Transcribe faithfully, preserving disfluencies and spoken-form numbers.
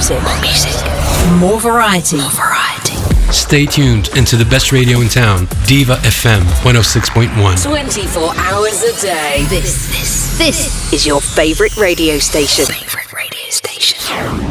music. More music. More variety. More variety. Stay tuned into the best radio in town, Diva F M one oh six point one. twenty-four hours a day. This, this, this is your favorite radio station. Favorite radio station.